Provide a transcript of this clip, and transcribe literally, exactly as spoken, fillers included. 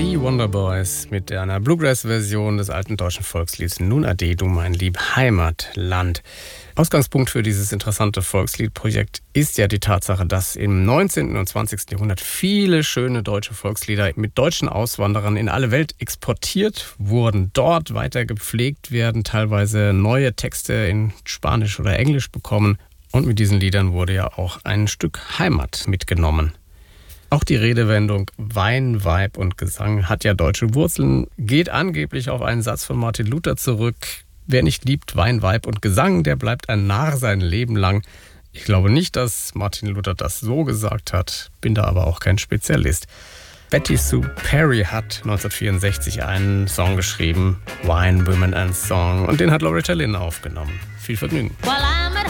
Die Wonderboys mit einer Bluegrass-Version des alten deutschen Volkslieds Nun Ade, du mein lieb Heimatland. Ausgangspunkt für dieses interessante Volksliedprojekt ist ja die Tatsache, dass im neunzehnten und zwanzigsten Jahrhundert viele schöne deutsche Volkslieder mit deutschen Auswanderern in alle Welt exportiert wurden, dort weiter gepflegt werden, teilweise neue Texte in Spanisch oder Englisch bekommen. Und mit diesen Liedern wurde ja auch ein Stück Heimat mitgenommen. Auch die Redewendung Wein, Weib und Gesang hat ja deutsche Wurzeln, geht angeblich auf einen Satz von Martin Luther zurück. Wer nicht liebt Wein, Weib und Gesang, der bleibt ein Narr sein Leben lang. Ich glaube nicht, dass Martin Luther das so gesagt hat, bin da aber auch kein Spezialist. Betty Sue Perry hat neunzehnhundertvierundsechzig einen Song geschrieben, Wine, Women and Song, und den hat Loretta Lynn aufgenommen. Viel Vergnügen. While I'm at